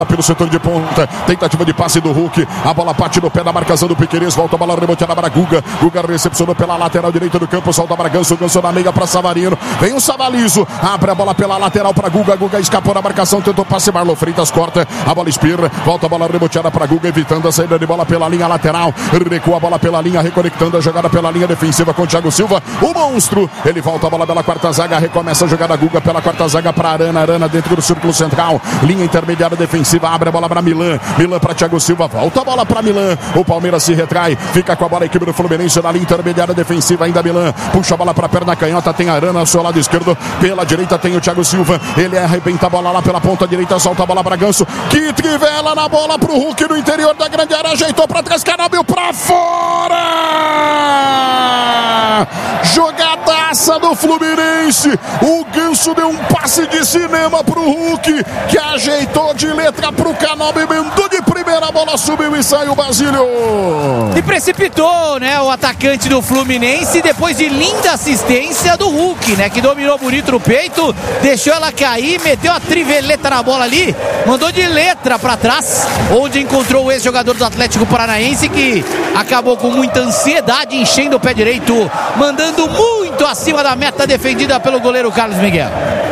pelo setor de ponta, tentativa de passe do Hulk, a bola bate no pé da marcação do Piquerez, volta a bola reboteada para Guga, Guga recepcionou pela lateral direita do campo, solta para Ganso, Ganso na meia para Savarino, vem o Savalizo, abre a bola pela lateral para Guga, Guga escapou da marcação, tentou passe, Marlon Freitas corta, a bola espirra, volta a bola reboteada para Guga, evitando a saída de bola pela linha lateral, recua a bola pela linha, reconectando a jogada pela linha defensiva com o Thiago Silva, o monstro, ele volta a bola pela quarta zaga, recomeça a jogada Guga pela quarta zaga para Arana, Arana dentro do círculo central, linha intermediária defensiva, abre a bola para Milan, Milan para Thiago Silva, volta a bola para Milan, o Palmeiras se retrai, fica com a bola a equipe do Fluminense na linha intermediária defensiva, ainda Milan, puxa a bola para a perna canhota, tem Arana ao seu lado esquerdo, pela direita tem o Thiago Silva, ele arrebenta a bola lá pela ponta direita, solta a bola para Ganso, que trivela na bola pro Hulk no interior da grande área, ajeitou para trás, Canóbio para fora! Jogadaça do Fluminense, o Ganso deu um passe de cinema pro Hulk, que ajeitou de letra pro Canóbio, emendou de primeira, a bola subiu e saiu o Basílio. E precipitou, né, o atacante do Fluminense depois de linda assistência do Hulk, né, que dominou bonito no peito, deixou ela cair, meteu a triveleta na bola ali, mandou de letra pra trás, onde encontrou o ex-jogador do Atlético Paranaense, que acabou com muita ansiedade, enchendo o pé direito, mandando muito acima da meta defendida pelo goleiro Carlos Miguel.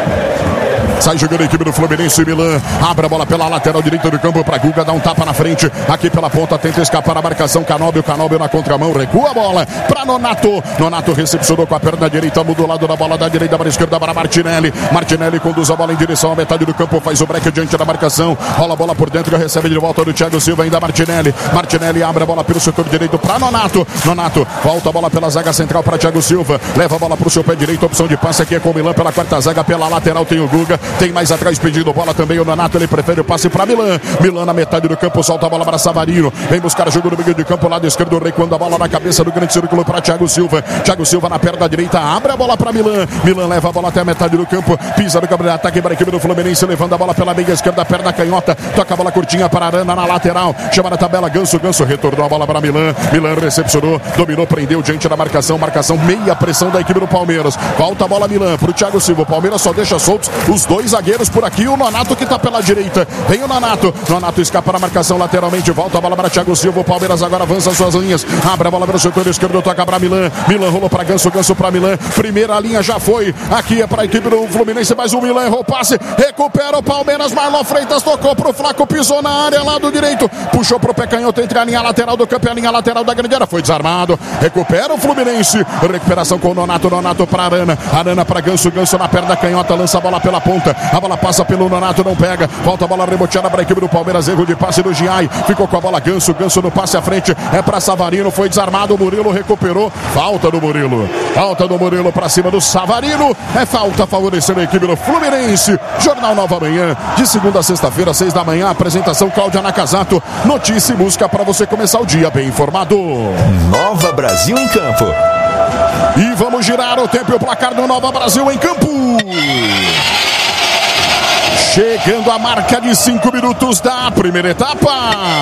Sai jogando a equipe do Fluminense, Milan, abre a bola pela lateral direita do campo para Guga, dá um tapa na frente, aqui pela ponta, tenta escapar a marcação, Canóbio, Canóbio na contramão, recua a bola para Nonato, Nonato recepcionou com a perna direita, mudou o lado da bola da direita para a esquerda para Martinelli, Martinelli conduz a bola em direção à metade do campo, faz o break diante da marcação, rola a bola por dentro, recebe de volta do Thiago Silva, ainda Martinelli, Martinelli abre a bola pelo setor direito para Nonato, Nonato volta a bola pela zaga central para Thiago Silva, leva a bola para o seu pé direito, opção de passe aqui é com o Milan pela quarta zaga, pela lateral tem o Guga, tem mais atrás pedindo bola também o Nonato, ele prefere o passe para Milan, Milan na metade do campo, solta a bola para Savarino, vem buscar jogo no meio de campo, lado esquerdo, recuando a bola na cabeça do grande círculo para Thiago Silva, Thiago Silva na perna direita, abre a bola para Milan, Milan leva a bola até a metade do campo, pisa no campo de ataque para a equipe do Fluminense, levando a bola pela meia esquerda, perna canhota, toca a bola curtinha para Arana na lateral, chama na tabela Ganso, Ganso retornou a bola para Milan, Milan recepcionou, dominou, prendeu diante da marcação, meia pressão da equipe do Palmeiras, volta a bola Milan pro Thiago Silva, o Palmeiras só deixa soltos os dois zagueiros por aqui, o Nonato que tá pela direita, vem o Nonato, Nonato escapa na marcação lateralmente, volta a bola para Thiago Silva, o Palmeiras agora avança as suas linhas, abre a bola pelo setor esquerdo, toca para Milan, Milan rolou para Ganso, Ganso para Milan, primeira linha já foi, aqui é para a equipe do Fluminense, mas o Milan errou o passe, recupera o Palmeiras, Marlon Freitas tocou pro Flaco, pisou na área, lado direito, puxou pro pé canhoto, entre a linha lateral do campo e a linha lateral da grande área, foi desarmado, recupera o Fluminense, recuperação com o Nonato, Nonato para Arana, Arana para Ganso, Ganso na perna canhota, lança a bola pela ponta, a bola passa pelo Nonato, não pega, volta a bola reboteada para a equipe do Palmeiras, erro de passe do Giai, ficou com a bola Ganso, Ganso no passe à frente, é para Savarino, foi desarmado, o Murilo recuperou, falta do Murilo para cima do Savarino, é falta favorecendo a equipe do Fluminense. Jornal Nova Manhã, de segunda a sexta-feira, 6 da manhã, apresentação Cláudia Nakazato, notícia e música para você começar o dia bem informado. Nova Brasil em campo. E vamos girar o tempo e o placar do Nova Brasil em campo. Chegando a marca de 5 minutos da primeira etapa.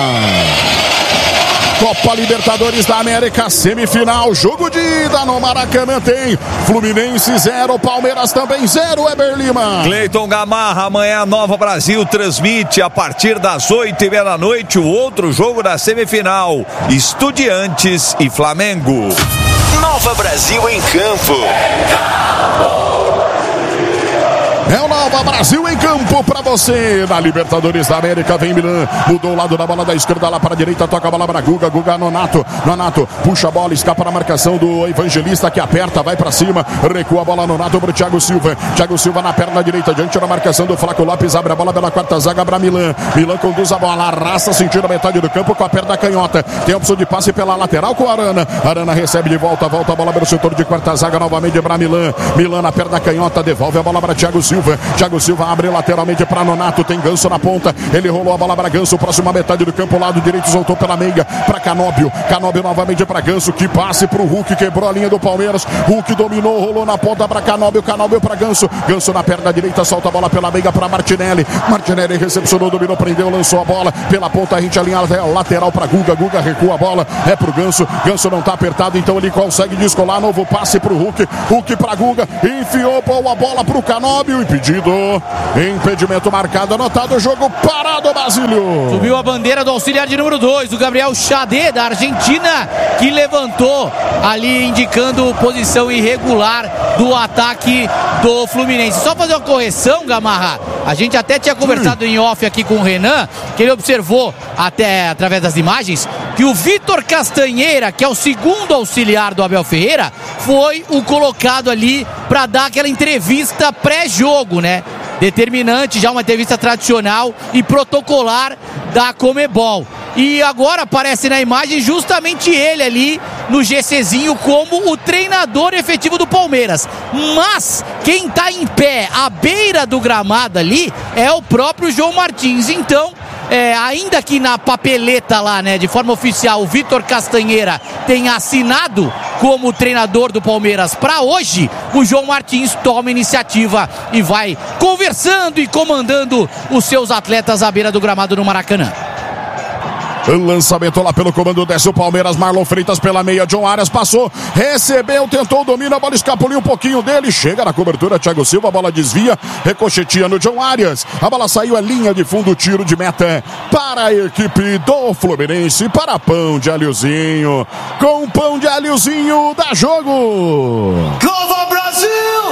Copa Libertadores da América, semifinal, jogo de ida no Maracanã tem Fluminense 0, Palmeiras também 0, Eber Lima. Cleiton Gamarra, amanhã Nova Brasil transmite a partir das 8h30 da noite o outro jogo da semifinal, Estudiantes e Flamengo. Nova Brasil em campo. É o Nova Brasil em campo pra você. Na Libertadores da América vem Milan. Mudou o lado da bola da esquerda lá para a direita. Toca a bola para Guga. Guga Nonato. Nonato puxa a bola, escapa na marcação do Evangelista que aperta, vai pra cima. Recua a bola Nonato pro Thiago Silva. Thiago Silva na perna direita, diante da marcação do Flaco Lopes. Abre a bola pela quarta zaga para Milan. Milan conduz a bola, arrasta, sentindo a metade do campo com a perna canhota. Tem a opção de passe pela lateral com o Arana. Arana recebe de volta a bola pelo setor de quarta zaga novamente para Milan. Milan na perna canhota, devolve a bola para Thiago Silva. Thiago Silva abre lateralmente para Nonato, tem Ganso na ponta, ele rolou a bola para Ganso, próxima metade do campo, lado direito, soltou pela meia para Canóbio, Canóbio novamente para Ganso, que passe para o Hulk, quebrou a linha do Palmeiras, Hulk dominou, rolou na ponta para Canóbio, Canóbio para Ganso, Ganso na perna direita, solta a bola pela meia para Martinelli, Martinelli recepcionou, dominou, prendeu, lançou a bola, pela ponta a gente alinha lateral para Guga, Guga recua a bola, é pro Ganso, Ganso não tá apertado, então ele consegue descolar, novo passe pro Hulk, Hulk para Guga, enfiou a bola pro Canóbio, impedido. Impedimento marcado, anotado, jogo parado, Basílio. Subiu a bandeira do auxiliar de número 2, o Gabriel Xadê, da Argentina, que levantou ali indicando posição irregular do ataque do Fluminense. Só fazer uma correção, Gamarra, a gente até tinha conversado em off aqui com o Renan, que ele observou até através das imagens que o Vitor Castanheira, que é o segundo auxiliar do Abel Ferreira, foi o colocado ali para dar aquela entrevista pré-jogo, né? Determinante, já uma entrevista tradicional e protocolar da Conmebol. E agora aparece na imagem justamente ele ali no GCzinho como o treinador efetivo do Palmeiras. Mas quem tá em pé à beira do gramado ali é o próprio João Martins. Então, ainda que na papeleta lá, né, de forma oficial, o Vitor Castanheira tenha assinado como treinador do Palmeiras para hoje, o João Martins toma iniciativa e vai conversando e comandando os seus atletas à beira do gramado no Maracanã. Lançamento lá pelo comando, desce o Palmeiras, Marlon Freitas pela meia, John Arias passou, recebeu, tentou o domínio, a bola escapuliu um pouquinho dele, chega na cobertura, Thiago Silva, a bola desvia, ricocheteia no John Arias, a bola saiu, é linha de fundo, tiro de meta para a equipe do Fluminense, para Pão de Alhozinho, com Pão de Alhozinho, dá jogo! Nova Brasil!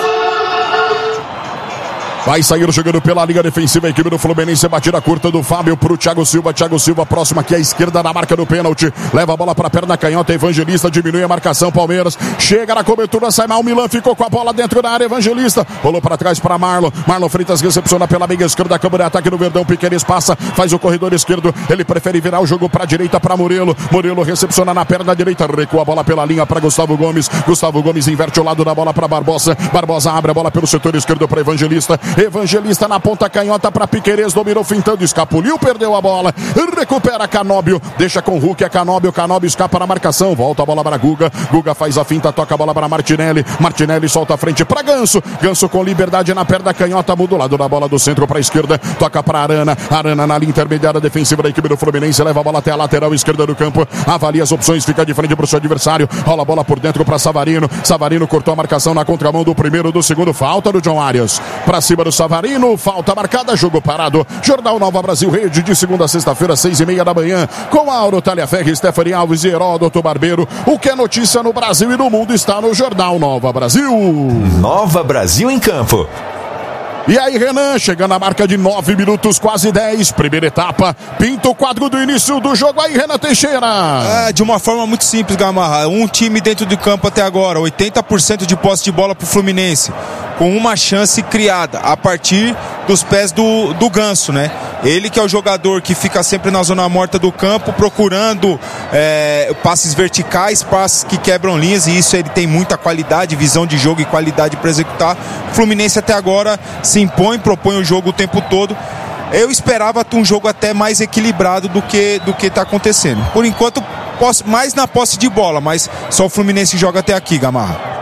Vai sair jogando pela linha defensiva a equipe do Fluminense, batida curta do Fábio pro Thiago Silva próximo aqui à esquerda na marca do pênalti, leva a bola pra perna canhota, Evangelista diminui a marcação, Palmeiras chega na cobertura, sai mal, Milan ficou com a bola dentro da área, Evangelista rolou pra trás pra Marlon Freitas recepciona pela meia esquerda, câmara de ataque do Verdão, Piqueires passa, faz o corredor esquerdo, ele prefere virar o jogo pra direita pra Murilo recepciona na perna direita, recua a bola pela linha pra Gustavo Gomes inverte o lado da bola pra Barbosa abre a bola pelo setor esquerdo pra Evangelista na ponta canhota para Piqueires, dominou fintando, escapuliu, perdeu a bola, recupera Canóbio, deixa com o Hulk, é Canóbio escapa na marcação, volta a bola para Guga faz a finta, toca a bola para Martinelli solta a frente para Ganso com liberdade na perna canhota, muda o lado da bola do centro para a esquerda, toca para Arana na linha intermediária defensiva da equipe do Fluminense, leva a bola até a lateral esquerda do campo, avalia as opções, fica de frente para o seu adversário, rola a bola por dentro para Savarino cortou a marcação na contramão do primeiro, do segundo, falta do John Arias, para cima do Savarino, falta marcada, jogo parado. Jornal Nova Brasil Rede, de segunda a sexta-feira, 6:30 da manhã, com Auro Talhaferri, Stephanie Alves e Heródoto Barbeiro. O que é notícia no Brasil e no mundo está no Jornal Nova Brasil. Nova Brasil em campo. E aí, Renan, chegando à marca de 9 minutos, quase 10, primeira etapa, pinta o quadro do início do jogo aí, Renan Teixeira. De uma forma muito simples, Gamarra, um time dentro do campo até agora, 80% de posse de bola pro Fluminense, com uma chance criada a partir dos pés do Ganso, né? Ele que é o jogador que fica sempre na zona morta do campo, procurando passes verticais, passes que quebram linhas, e isso ele tem muita qualidade, visão de jogo e qualidade para executar. O Fluminense até agora se impõe, propõe o jogo o tempo todo. Eu esperava ter um jogo até mais equilibrado do que está acontecendo. Por enquanto, mais na posse de bola, mas só o Fluminense joga até aqui, Gamarra.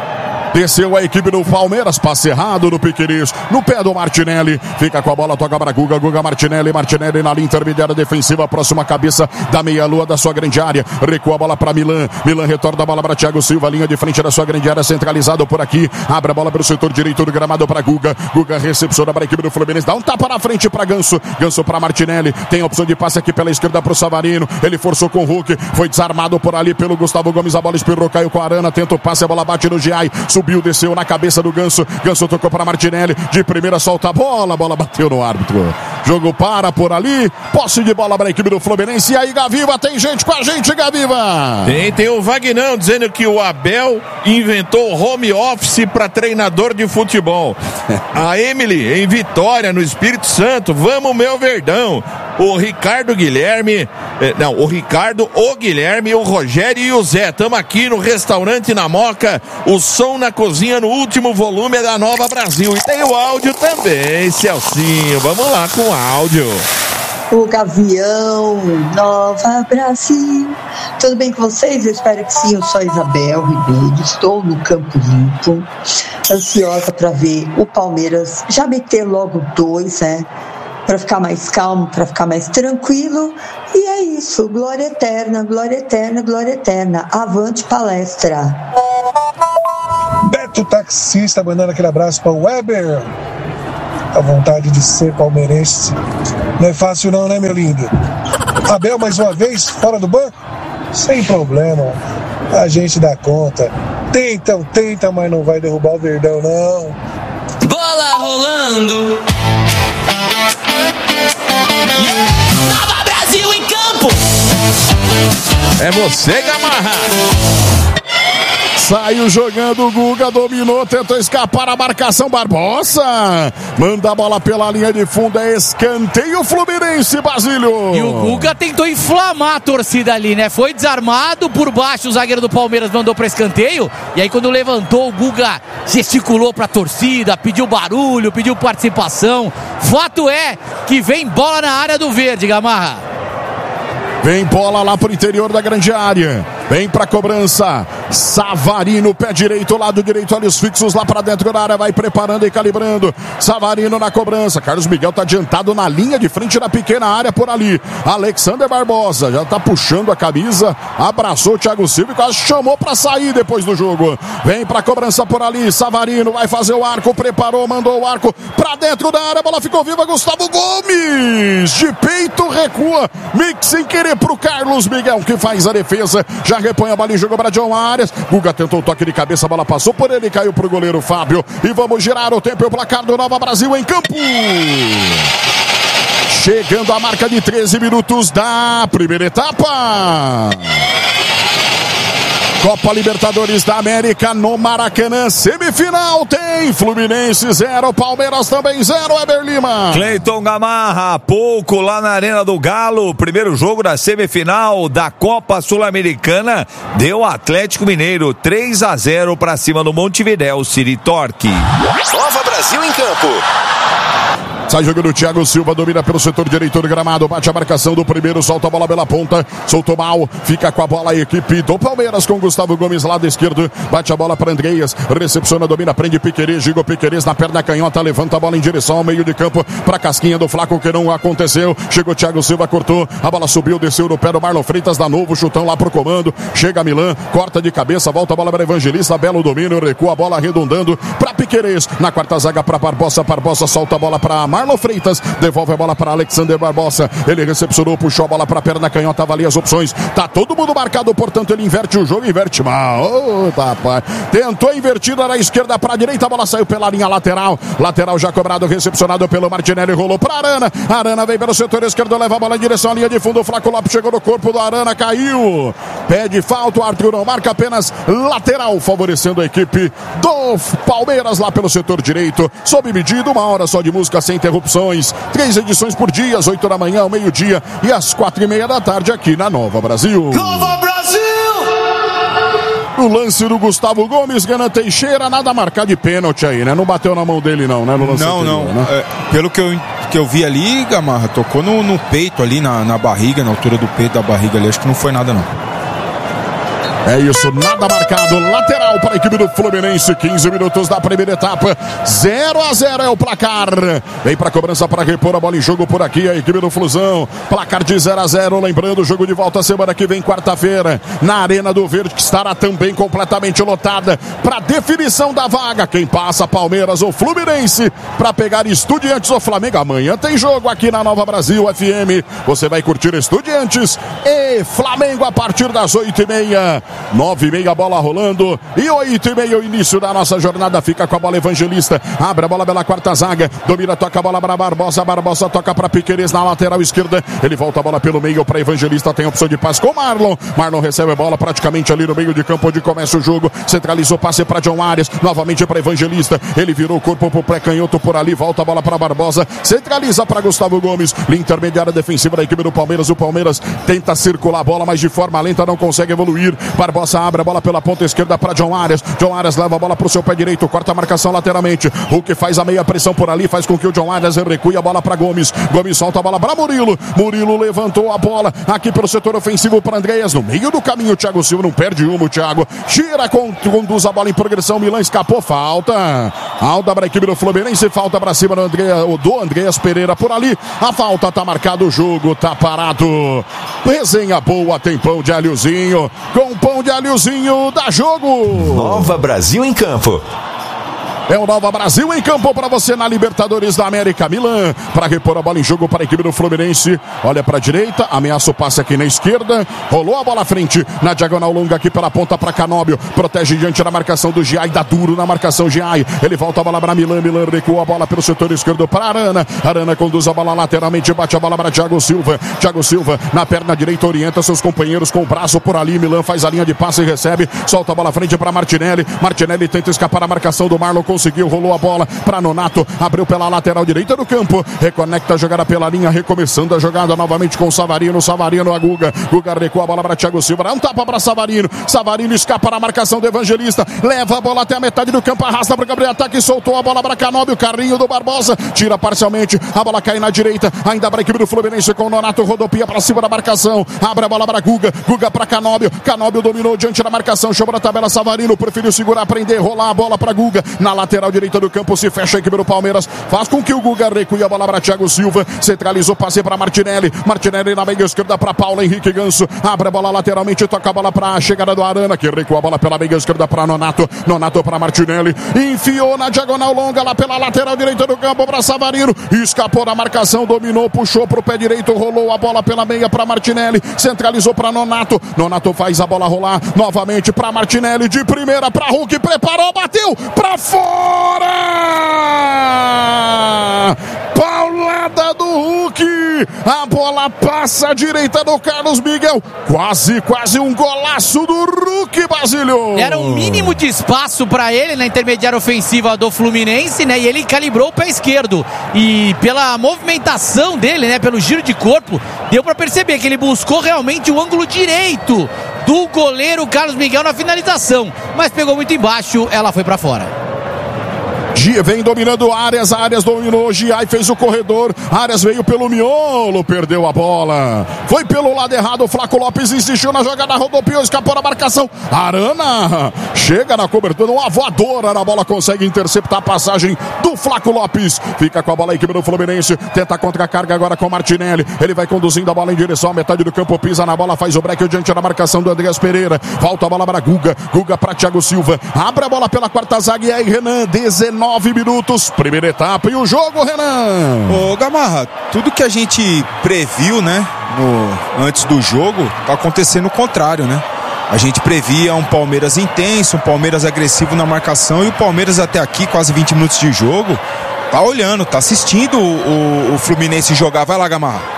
Desceu a equipe do Palmeiras, passe errado no Piqueires, no pé do Martinelli, fica com a bola, toca para Guga Martinelli na linha intermediária defensiva, próxima cabeça da meia-lua da sua grande área, recua a bola para Milan retorna a bola para Thiago Silva, linha de frente da sua grande área, centralizado por aqui, abre a bola pelo setor direito do gramado para Guga recepciona para a equipe do Fluminense, dá um tapa na frente para Ganso para Martinelli, tem a opção de passe aqui pela esquerda para o Savarino, ele forçou com o Hulk, foi desarmado por ali pelo Gustavo Gomes, a bola espirrou, caiu com a Arana, tenta o passe, a bola bate no Giai, subiu, desceu na cabeça do Ganso tocou para Martinelli, de primeira solta a bola bateu no árbitro, jogo para por ali, posse de bola para a equipe do Fluminense. E aí, Gaviva, tem gente com a gente, Gaviva? Tem o Vagnão dizendo que o Abel inventou home office para treinador de futebol. A Emily em Vitória, no Espírito Santo, vamos meu Verdão. O Ricardo Guilherme, o Ricardo, o Guilherme, o Rogério e o Zé. Estamos aqui no restaurante na Moca, o som na cozinha no último volume da Nova Brasil. E tem o áudio também, Celcinho. Vamos lá com o áudio. O Gavião, Nova Brasil. Tudo bem com vocês? Eu espero que sim. Eu sou Isabel Ribeiro, estou no Campo Limpo, ansiosa para ver o Palmeiras já meter logo 2, né? Para ficar mais calmo, para ficar mais tranquilo. E é isso, glória eterna, glória eterna, glória eterna. Avante palestra. Beto Taxista mandando aquele abraço para o Weber. A vontade de ser palmeirense não é fácil não, né, meu lindo? Abel mais uma vez fora do banco? Sem problema, a gente dá conta. Tenta, mas não vai derrubar o Verdão, não. Bola rolando. Nova Brasil em campo. É você, Gamarra. Saiu jogando o Guga, dominou, tentou escapar a marcação. Barbosa manda a bola pela linha de fundo, é escanteio Fluminense, Basílio. E o Guga tentou inflamar a torcida ali, né? Foi desarmado por baixo, o zagueiro do Palmeiras mandou para escanteio. E aí quando levantou, o Guga gesticulou para a torcida, pediu barulho, pediu participação. Fato é que vem bola na área do Verde, Gamarra. Vem bola lá pro interior da grande área. Vem pra cobrança. Savarino, pé direito, lado direito, olhos fixos lá pra dentro da área. Vai preparando e calibrando. Savarino na cobrança. Carlos Miguel tá adiantado na linha de frente da pequena área por ali. Alexander Barbosa já tá puxando a camisa. Abraçou o Thiago Silva e quase chamou pra sair depois do jogo. Vem pra cobrança por ali. Savarino vai fazer o arco. Preparou, mandou o arco pra dentro da área. A bola ficou viva. Gustavo Gomes de peito recua. Mix sem querer pro Carlos Miguel que faz a defesa. Já repõe a bola e jogou para John Arias. Guga tentou o toque de cabeça, a bola passou por ele, caiu pro goleiro Fábio. E vamos girar o tempo e o placar do Nova Brasil em campo. Chegando a marca de 13 minutos da primeira etapa. Copa Libertadores da América no Maracanã, semifinal tem Fluminense 0, Palmeiras também 0, Eber Lima. Cleiton Gamarra, há pouco lá na Arena do Galo, primeiro jogo da semifinal da Copa Sul-Americana, deu Atlético Mineiro 3-0 para cima do Montevidéu City Torque. Nova Brasil em campo. Sai jogando o Thiago Silva, domina pelo setor direito do gramado, bate a marcação do primeiro, solta a bola pela ponta, soltou mal, fica com a bola a equipe do Palmeiras com Gustavo Gomes, lado esquerdo, bate a bola para Andreas, recepciona, domina, prende Piquerez, Gigo Piquerez na perna canhota, levanta a bola em direção ao meio de campo, para casquinha do Flaco, que não aconteceu, chegou Thiago Silva, cortou, a bola subiu, desceu no pé do Marlon Freitas, dá novo chutão lá pro comando, chega Milan, corta de cabeça, volta a bola para Evangelista, belo domínio, recua a bola arredondando para Piquerez, na quarta zaga para Barbosa solta a bola para Marlon Freitas, devolve a bola para Alexander Barbosa, ele recepcionou, puxou a bola para a perna canhota, avalia as opções, tá todo mundo marcado, portanto ele inverte o jogo, inverte mal, rapaz, tentou invertida na esquerda para a direita, a bola saiu pela linha lateral já cobrado, recepcionado pelo Martinelli, rolou para Arana vem pelo setor esquerdo, leva a bola em direção à linha de fundo, o Flaco Lopes chegou no corpo do Arana, caiu, pede falta, o Arthur não marca, apenas lateral, favorecendo a equipe do Palmeiras lá pelo setor direito, sob medida, 1 hora só de música sem interrupções, 3 edições por dia, às 8 da manhã, ao meio-dia e às 4:30 da tarde aqui na Nova Brasil. Nova Brasil! O lance do Gustavo Gomes, Renan Teixeira, nada a marcar de pênalti aí, né? Não bateu na mão dele não, né? No lance anterior, né? Pelo que eu vi ali, Gamarra, tocou no peito ali, na barriga, na altura do peito da barriga ali, acho que não foi nada não. É isso, nada marcado, lateral para a equipe do Fluminense, 15 minutos da primeira etapa, 0-0 é o placar, vem para a cobrança para repor a bola em jogo por aqui, a equipe do Flusão, placar de 0-0, lembrando, o jogo de volta semana que vem, quarta-feira, na Arena do Verde, que estará também completamente lotada, para definição da vaga, quem passa, Palmeiras ou Fluminense, para pegar Estudiantes ou Flamengo, amanhã tem jogo aqui na Nova Brasil FM, você vai curtir Estudiantes e Flamengo a partir das 8:30, 9:30, bola rolando e 8:30 o início da nossa jornada, fica com a bola Evangelista, abre a bola pela quarta zaga, domina, toca a bola para Barbosa toca para Piquerez na lateral esquerda, ele volta a bola pelo meio para Evangelista, tem opção de passe com Marlon recebe a bola praticamente ali no meio de campo onde começa o jogo, centralizou, passe para John Arias, novamente para Evangelista, ele virou o corpo pro pré-canhoto por ali, volta a bola para Barbosa, centraliza para Gustavo Gomes, linha intermediária defensiva da equipe do Palmeiras, o Palmeiras tenta circular a bola, mas de forma lenta não consegue evoluir, Barbosa abre a bola pela ponta esquerda para John Arias leva a bola para o seu pé direito, corta a marcação lateralmente, Hulk faz a meia pressão por ali, faz com que o John Arias recue a bola para Gomes solta a bola para Murilo levantou a bola aqui pelo setor ofensivo para Andreas, no meio do caminho o Thiago Silva não perde uma, o Thiago tira, conduz a bola em progressão, Milan escapou, falta para a equipe do Fluminense, falta para cima do Andreas Pereira por ali, a falta tá marcado, o jogo tá parado, resenha boa, tem pão de alhozinho, com pão de alhozinho, dá jogo. Nova Brasil em campo. É o Nova Brasil em campo para você na Libertadores da América. Milan para repor a bola em jogo para a equipe do Fluminense. Olha para a direita, ameaça o passe aqui na esquerda. Rolou a bola à frente na diagonal longa aqui pela ponta para Canóbio. Protege diante da marcação do Giai, dá duro na marcação Giai. Ele volta a bola para Milan. Milan recua a bola pelo setor esquerdo para Arana. Arana conduz a bola lateralmente, bate a bola para Thiago Silva. Thiago Silva na perna direita orienta seus companheiros com o braço por ali. Milan faz a linha de passe e recebe. Solta a bola à frente para Martinelli. Martinelli tenta escapar a marcação do Marlon. Conseguiu, rolou a bola para Nonato. Abriu pela lateral direita do campo. Reconecta a jogada pela linha. Recomeçando a jogada novamente com o Savarino. Savarino a Guga. Guga recua a bola para Thiago Silva. Dá um tapa para Savarino. Savarino escapa na marcação do Evangelista. Leva a bola até a metade do campo. Arrasta para o Gabriel Ataque. Soltou a bola para Canóbio. Carrinho do Barbosa. Tira parcialmente. A bola cai na direita. Ainda para a equipe do Fluminense com o Nonato. Rodopia para cima da marcação. Abre a bola para Guga. Guga para Canóbio. Canóbio dominou diante da marcação. Chamou na tabela Savarino. Preferiu segurar, prender, rolar a bola para Guga. Na lateral direita do campo se fecha a equipe do Palmeiras. Faz com que o Guga recue a bola para Thiago Silva. Centralizou, passe para Martinelli. Martinelli na meia esquerda para Paulo Henrique Ganso. Abre a bola lateralmente. Toca a bola para a chegada do Arana, que recua a bola pela meia esquerda para Nonato. Nonato para Martinelli. Enfiou na diagonal longa lá pela lateral direita do campo para Savarino. Escapou da marcação, dominou, puxou para o pé direito, rolou a bola pela meia para Martinelli. Centralizou para Nonato. Nonato faz a bola rolar novamente para Martinelli. De primeira para Hulk. Preparou, bateu para fora! Paulada do Hulk. A bola passa à direita do Carlos Miguel. Quase um golaço do Hulk, Basílio. Era um mínimo de espaço para ele na intermediária ofensiva do Fluminense, né? E ele calibrou o pé esquerdo. E pela movimentação dele, né? Pelo giro de corpo, deu para perceber que ele buscou realmente o ângulo direito do goleiro Carlos Miguel na finalização. Mas pegou muito embaixo, ela foi para fora. Gia vem dominando Arias dominou, Giai fez o corredor, Arias veio pelo miolo, perdeu a bola, foi pelo lado errado, o Flaco Lopes insistiu na jogada, rodopiou, escapou da marcação, Arana chega na cobertura, uma voadora na bola, consegue interceptar a passagem do Flaco Lopes, fica com a bola a equipe do Fluminense, tenta contra-carga agora com Martinelli, ele vai conduzindo a bola em direção à metade do campo, pisa na bola, faz o break diante da marcação do Andreas Pereira, volta a bola para Guga para Thiago Silva, abre a bola pela quarta zaga e aí Renan, 19 minutos, primeira etapa e o jogo, Renan. Ô Gamarra, tudo que a gente previu, né, antes do jogo, tá acontecendo o contrário, né? A gente previa um Palmeiras intenso, um Palmeiras agressivo na marcação e o Palmeiras até aqui, quase 20 minutos de jogo, tá olhando, tá assistindo o Fluminense jogar. Vai lá, Gamarra.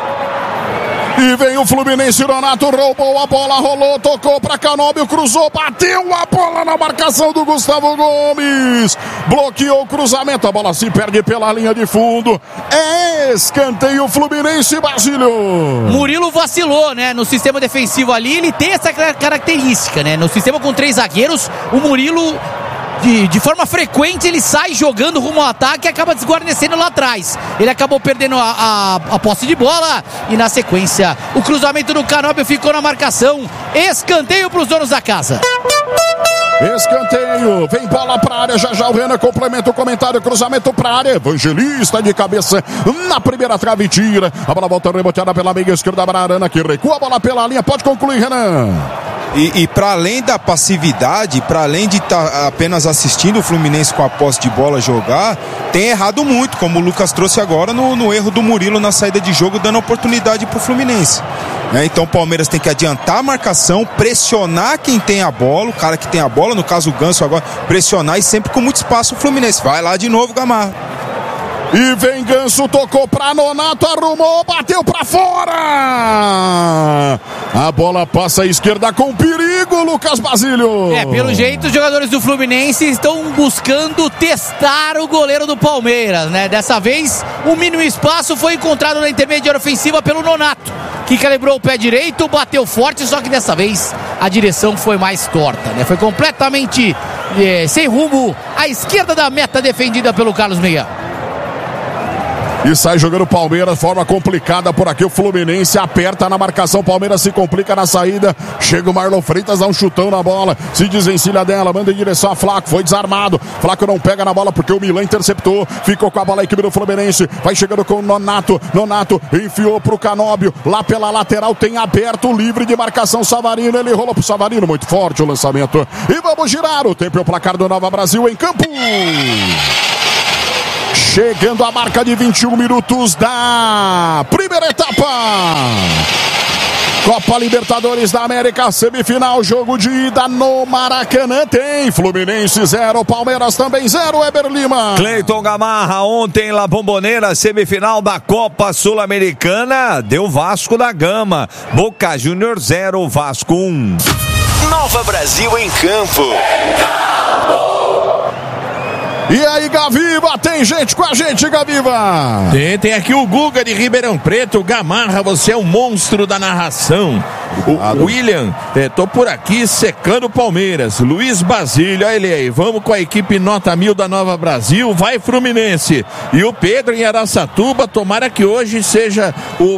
E vem o Fluminense, Nonato roubou a bola, rolou, tocou para Canóbio, cruzou, bateu a bola na marcação do Gustavo Gomes. Bloqueou o cruzamento, a bola se perde pela linha de fundo. É escanteio Fluminense, Basílio. Murilo vacilou, né? No sistema defensivo ali, ele tem essa característica, né? No sistema com 3 zagueiros, o Murilo... De forma frequente ele sai jogando rumo ao ataque e acaba desguarnecendo lá atrás. Ele acabou perdendo a posse de bola e na sequência o cruzamento do Canóbio ficou na marcação. Escanteio para os donos da casa. Escanteio, vem bola pra área, já o Renan complementa o comentário, cruzamento pra área, Evangelista de cabeça na primeira trave e tira, a bola volta reboteada pela meia esquerda para Arana, que recua a bola pela linha, pode concluir, Renan. E para além da passividade, para além de estar apenas assistindo o Fluminense com a posse de bola jogar, tem errado muito, como o Lucas trouxe agora no erro do Murilo na saída de jogo, dando oportunidade para o Fluminense. Então o Palmeiras tem que adiantar a marcação, pressionar quem tem a bola, o cara que tem a bola, no caso o Ganso agora, pressionar e sempre com muito espaço o Fluminense. Vai lá de novo, Gamarra. E vem Ganso, tocou pra Nonato, arrumou, bateu pra fora. A bola passa à esquerda com perigo, Lucas Basílio. Pelo jeito os jogadores do Fluminense estão buscando testar o goleiro do Palmeiras, né? Dessa vez o mínimo espaço foi encontrado na intermediária ofensiva pelo Nonato, que calibrou o pé direito, bateu forte, só que dessa vez a direção foi mais torta, né? Foi completamente sem rumo à esquerda da meta defendida pelo Carlos Miguel. E sai jogando o Palmeiras, forma complicada por aqui. O Fluminense aperta na marcação. Palmeiras se complica na saída. Chega o Marlon Freitas, dá um chutão na bola. Se desvencilha dela, manda em direção a Flaco. Foi desarmado. Flaco não pega na bola porque o Milan interceptou. Ficou com a bola a equipe do Fluminense. Vai chegando com o Nonato. Nonato enfiou pro Canóbio. Lá pela lateral tem aberto, livre de marcação Savarino. Ele rolou pro Savarino. Muito forte o lançamento. E vamos girar. O tempo e o placar do Nova Brasil em campo. Chegando a marca de 21 minutos da primeira etapa. Copa Libertadores da América, semifinal, jogo de ida no Maracanã. Tem Fluminense 0, Palmeiras também 0, Weber Lima. Cleiton Gamarra, ontem La Bombonera, semifinal da Copa Sul-Americana, deu Vasco da Gama. Boca Juniors 0, Vasco 1. Nova Brasil em campo. E aí, Gaviva, tem gente com a gente, Gaviva? Tem aqui o Guga de Ribeirão Preto. Gamarra, você é um monstro da narração. O William, tô por aqui secando o Palmeiras. Luiz Basílio, olha ele aí. Vamos com a equipe nota 1000 da Nova Brasil. Vai Fluminense. E o Pedro em Araçatuba, tomara que hoje seja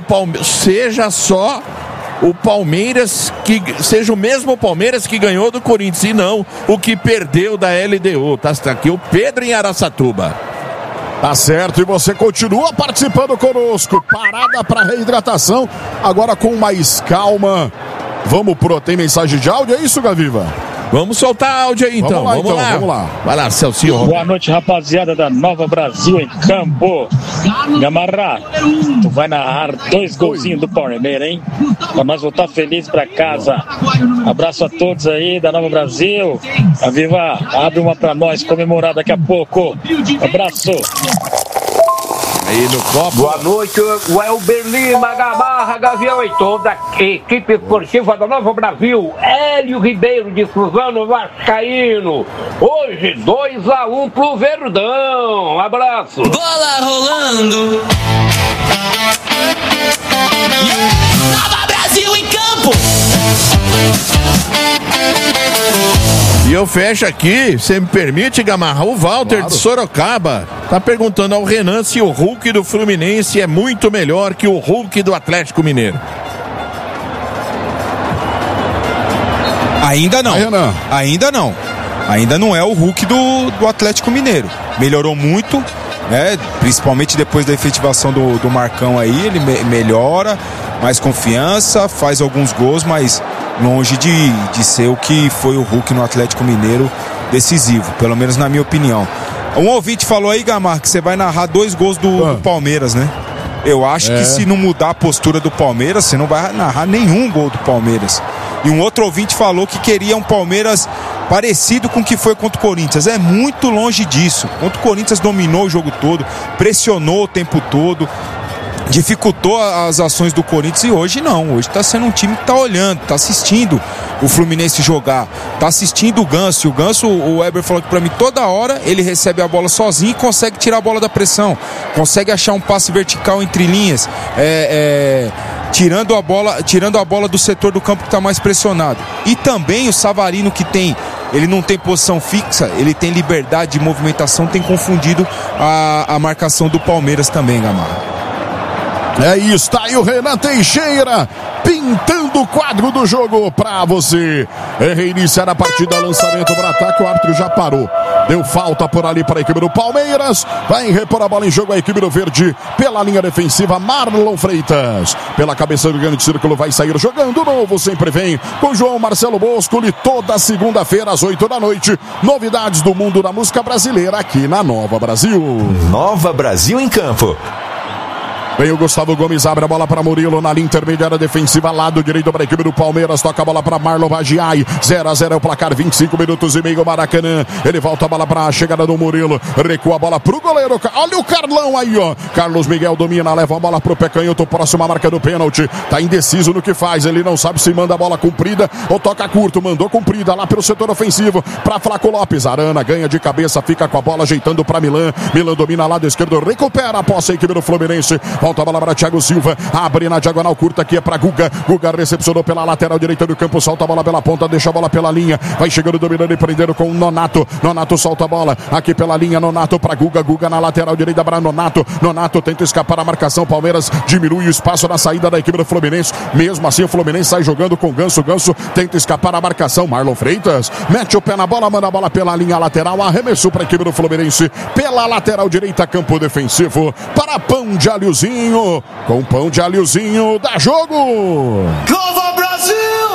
só o Palmeiras, que seja o mesmo Palmeiras que ganhou do Corinthians e não o que perdeu da LDU. Tá aqui o Pedro em Araçatuba. Tá certo, e você continua participando conosco. Parada para reidratação, agora com mais calma. Tem mensagem de áudio, é isso, Gaviva? Vamos soltar áudio aí, então. Vamos lá. Vai lá, Celcinho. Boa noite, rapaziada da Nova Brasil em campo. Gamarra, tu vai narrar 2 golzinhos do Palmeiras, hein? Pra nós voltar feliz pra casa. Abraço a todos aí da Nova Brasil. A Viva, abre uma pra nós comemorar daqui a pouco. Abraço. Aí no copo. Boa noite, Welber Lima, Gamarra, Gavião e toda a equipe esportiva da Nova Brasil. Hélio Ribeiro de Suzano Vascaíno. Hoje 2-1 pro Verdão. Um abraço. Bola rolando. Nova Brasil em campo. E eu fecho aqui, você me permite, Gamarra, o Walter de Sorocaba tá perguntando ao Renan se o Hulk do Fluminense é muito melhor que o Hulk do Atlético Mineiro. Ainda não. Ainda não é o Hulk do Atlético Mineiro. Melhorou muito, né? Principalmente depois da efetivação do Marcão aí, ele melhora, mais confiança, faz alguns gols, mas longe de ser o que foi o Hulk no Atlético Mineiro decisivo, pelo menos na minha opinião. Um ouvinte falou aí, Gamar, que você vai narrar 2 gols do Palmeiras, né? Eu acho que se não mudar a postura do Palmeiras, você não vai narrar nenhum gol do Palmeiras. E um outro ouvinte falou que queria um Palmeiras parecido com o que foi contra o Corinthians. É muito longe disso. Contra o Corinthians dominou o jogo todo, pressionou o tempo todo, dificultou as ações do Corinthians, e hoje não. Hoje tá sendo um time que tá olhando, tá assistindo o Fluminense jogar, tá assistindo o Ganso. E o Ganso, o Weber falou que pra mim, toda hora ele recebe a bola sozinho e consegue tirar a bola da pressão, consegue achar um passe vertical entre linhas, tirando a bola do setor do campo que tá mais pressionado. E também o Savarino, que ele não tem posição fixa, ele tem liberdade de movimentação, tem confundido a marcação do Palmeiras também, Gamarra. É isso, tá aí o Renan Teixeira pintando o quadro do jogo pra você. Reiniciar a partida, lançamento para ataque, o árbitro já parou. Deu falta por ali para a equipe do Palmeiras. Vai repor a bola em jogo a equipe do Verde pela linha defensiva, Marlon Freitas. Pela cabeça do grande círculo vai sair jogando novo, sempre vem com João Marcelo Bosco. E toda segunda-feira às 8 da noite, novidades do mundo da música brasileira aqui na Nova Brasil. Nova Brasil em campo. Vem o Gustavo Gomes, abre a bola para Murilo na linha intermediária defensiva, lado direito para a equipe do Palmeiras, toca a bola para Marlon Bagiai, 0-0 é o placar, 25 minutos e meio, Maracanã. Ele volta a bola para a chegada do Murilo, recua a bola pro goleiro, olha o Carlão aí, ó. Carlos Miguel domina, leva a bola pro pé canhoto, próximo à marca do pênalti, tá indeciso no que faz, ele não sabe se manda a bola comprida ou toca curto, mandou comprida lá pelo setor ofensivo, para Flaco Lopes, Arana ganha de cabeça, fica com a bola ajeitando para Milan, Milan domina lado esquerdo, recupera a posse a equipe do Fluminense, volta a bola para Thiago Silva, abre na diagonal curta aqui é para Guga, Guga recepcionou pela lateral direita do campo, solta a bola pela ponta, deixa a bola pela linha, vai chegando dominando e prendendo com o Nonato, Nonato solta a bola, aqui pela linha, Nonato para Guga, Guga na lateral direita para Nonato, Nonato tenta escapar a marcação, Palmeiras diminui o espaço na saída da equipe do Fluminense, mesmo assim o Fluminense sai jogando com Ganso, Ganso tenta escapar a marcação, Marlon Freitas mete o pé na bola, manda a bola pela linha lateral, arremessou para a equipe do Fluminense, pela lateral direita, campo defensivo, para Pão de Alhozinho, com Pão de Alhozinho, dá jogo! Nova Brasil!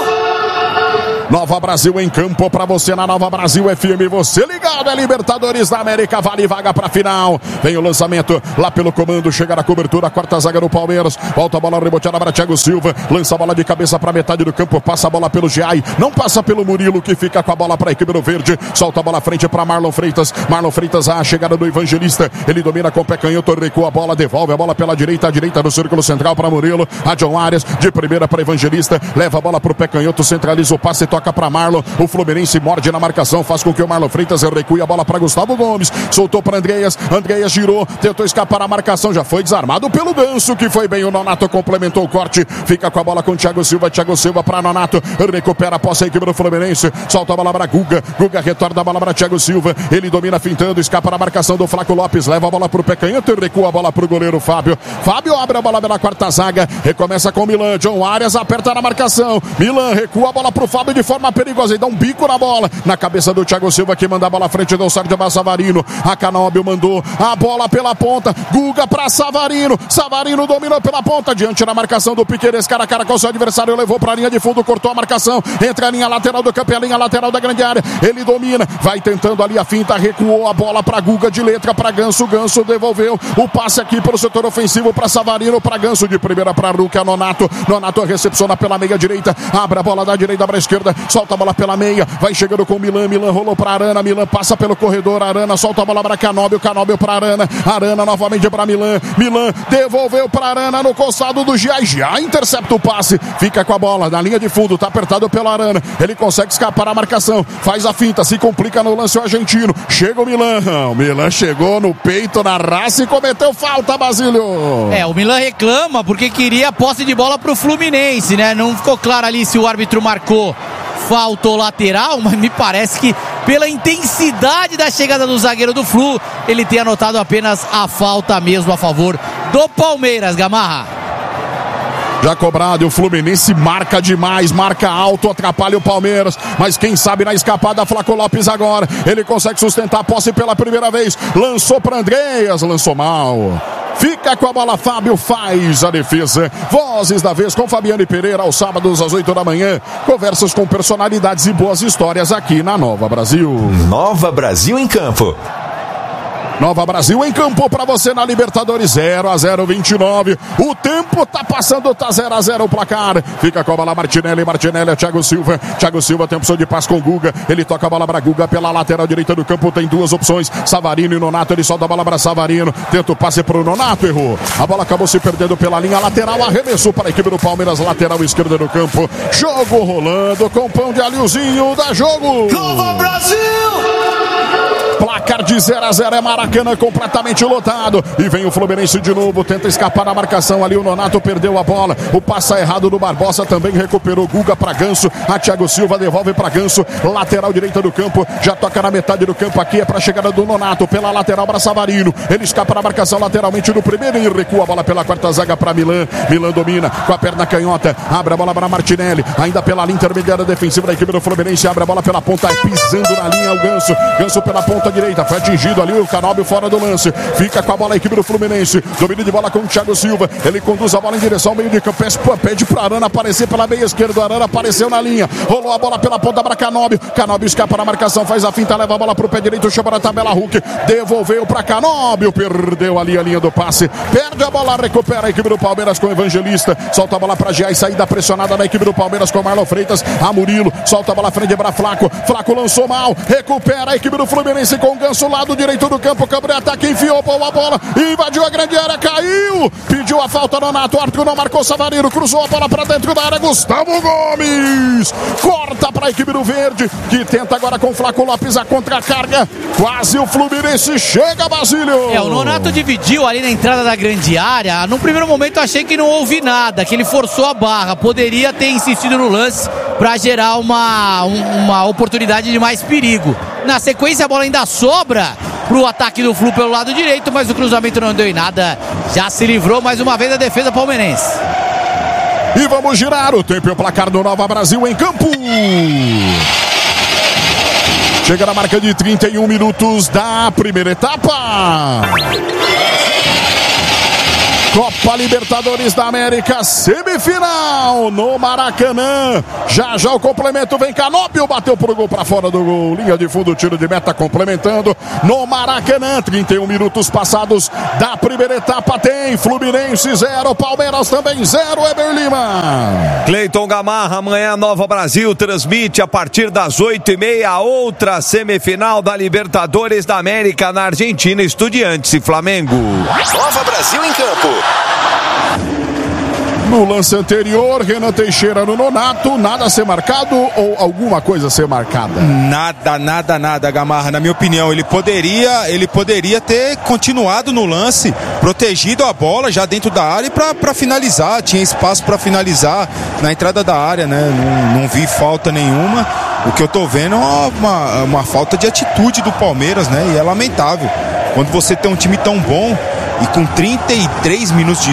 Nova Brasil em campo para você na Nova Brasil FM, você ligado, é Libertadores da América, vale vaga para final, vem o lançamento lá pelo comando, chega na cobertura, a quarta zaga do Palmeiras, volta a bola reboteada para Thiago Silva, lança a bola de cabeça para metade do campo, passa a bola pelo Giai, não passa pelo Murilo, que fica com a bola para a equipe do Verde, solta a bola à frente para Marlon Freitas, a chegada do Evangelista, ele domina com o pé canhoto, recua a bola, devolve a bola pela direita do círculo central para Murilo, a John Arias, de primeira para Evangelista, leva a bola para o pé canhoto, centraliza o passe, toca para Marlon, o Fluminense morde na marcação, faz com que o Marlon Freitas recue a bola para Gustavo Gomes, soltou para Andreas girou, tentou escapar a marcação, já foi desarmado pelo Ganso, que foi bem, o Nonato complementou o corte, fica com a bola com o Thiago Silva para Nonato, recupera a posse a equipe do Fluminense, solta a bola para Guga retorna a bola para Thiago Silva, ele domina fintando, escapa na marcação do Flaco Lopes, leva a bola para o pé canhoto e recua a bola para o goleiro Fábio abre a bola pela quarta zaga, recomeça com o Milan, John Arias aperta na marcação, Milan recua a bola para o Fábio de forma perigosa e dá um bico na bola, na cabeça do Thiago Silva, que manda a bola à frente do Sérgio Savarino, a Canóbio mandou a bola pela ponta, Guga para Savarino dominou pela ponta, diante da marcação do Piqueires, cara a cara com o seu adversário, levou para a linha de fundo, cortou a marcação, entra a linha lateral do campo, a linha lateral da grande área, ele domina, vai tentando ali a finta, recuou a bola para Guga de letra para Ganso devolveu o passe aqui pelo setor ofensivo para Savarino, para Ganso, de primeira para Ruca, Nonato recepciona pela meia direita, abre a bola da direita para a esquerda, solta a bola pela meia, vai chegando com o Milan rolou para Arana, Milan passa pelo corredor, Arana solta a bola para Canóbio para Arana novamente para Milan devolveu para Arana no costado do Giai intercepta o passe, fica com a bola na linha de fundo, tá apertado pelo Arana, ele consegue escapar a marcação, faz a finta, se complica no lance o argentino, chega o Milan chegou no peito, na raça e cometeu falta, Basílio. O Milan reclama porque queria posse de bola pro Fluminense, né? Não ficou claro ali se o árbitro marcou falta ou lateral, mas me parece que pela intensidade da chegada do zagueiro do Flu, ele tem anotado apenas a falta mesmo a favor do Palmeiras, Gamarra. Já cobrado, e o Fluminense marca demais, marca alto, atrapalha o Palmeiras, mas quem sabe na escapada, Flaco Lopes agora, ele consegue sustentar a posse pela primeira vez, lançou para Andreas, lançou mal. Fica com a bola, Fábio faz a defesa. Vozes da vez com Fabiane Pereira, aos sábados às 8 da manhã. Conversas com personalidades e boas histórias aqui na Nova Brasil. Nova Brasil em campo. Nova Brasil em campo para você na Libertadores, 0-0, 29. O tempo tá passando, tá 0-0 o placar. Fica com a bola Martinelli, Thiago Silva tem opção de passe com Guga. Ele toca a bola para Guga pela lateral direita do campo, tem duas opções, Savarino e Nonato. Ele solta a bola para Savarino, tenta o passe para o Nonato, errou. A bola acabou se perdendo pela linha lateral, arremessou para a equipe do Palmeiras, lateral esquerda do campo. Jogo rolando com Pão de Alhozinho, dá jogo. Nova Brasil! Placar de 0-0 é Maracanã completamente lotado. E vem o Fluminense de novo, tenta escapar da marcação ali. O Nonato perdeu a bola. O passe errado do Barbosa também recuperou. Guga para Ganso. A Thiago Silva devolve para Ganso. Lateral direita do campo. Já toca na metade do campo aqui. É para a chegada do Nonato. Pela lateral para Savarino. Ele escapa da marcação lateralmente no primeiro e recua a bola pela quarta zaga para Milan. Milan domina com a perna canhota. Abre a bola para Martinelli. Ainda pela linha intermediária defensiva da equipe do Fluminense. Abre a bola pela ponta. Pisando na linha o Ganso. Ganso pela ponta direita, foi atingido ali o Canóbio fora do lance, fica com a bola a equipe do Fluminense, domínio de bola com o Thiago Silva, ele conduz a bola em direção ao meio de campo, pede para Arana aparecer pela meia esquerda, o Arana apareceu na linha, rolou a bola pela ponta para Canóbio escapa na marcação, faz a finta, leva a bola pro pé direito, chama na tabela Hulk, devolveu para Canóbio, perdeu ali a linha do passe, perde a bola, recupera a equipe do Palmeiras com o Evangelista, solta a bola para Giai, saída pressionada na equipe do Palmeiras com o Marlon Freitas, a Murilo, solta a bola à frente para Flaco lançou mal, recupera a equipe do Fluminense Fluminense com o Ganso, lado direito do campo, câmbio de ataque, enfiou a bola, invadiu a grande área, caiu, pediu a falta, Nonato, Arthur não marcou, Savarino, cruzou a bola pra dentro da área, Gustavo Gomes, corta pra equipe do Verde, que tenta agora com o Flaco Lopes a contra-carga, quase o Fluminense chega, Basílio. O Nonato dividiu ali na entrada da grande área, no primeiro momento eu achei que não houve nada, que ele forçou a barra, poderia ter insistido no lance pra gerar uma oportunidade de mais perigo. Na sequência a bola ainda sobra pro ataque do Flu pelo lado direito, mas o cruzamento não deu em nada, já se livrou mais uma vez a defesa palmeirense. E vamos girar o tempo e o placar do Nova Brasil em campo. Chega na marca de 31 minutos da primeira etapa. Copa Libertadores da América, semifinal no Maracanã. Já o complemento, vem Canóbio, bateu pro gol, pra fora do gol, linha de fundo, tiro de meta complementando no Maracanã. 31 minutos passados da primeira etapa, tem Fluminense 0, Palmeiras também 0, Eber Lima. Cleiton Gamarra, amanhã Nova Brasil transmite a partir das 8h30 a outra semifinal da Libertadores da América na Argentina, Estudiantes e Flamengo. Nova Brasil em campo. No lance anterior, Renan Teixeira no Nonato, nada a ser marcado ou alguma coisa a ser marcada? Nada, Gamarra. Na minha opinião, ele poderia ter continuado no lance, protegido a bola já dentro da área para finalizar. Tinha espaço para finalizar na entrada da área, né? Não vi falta nenhuma. O que eu tô vendo é uma falta de atitude do Palmeiras, né? E é lamentável. Quando você tem um time tão bom e com 33 minutos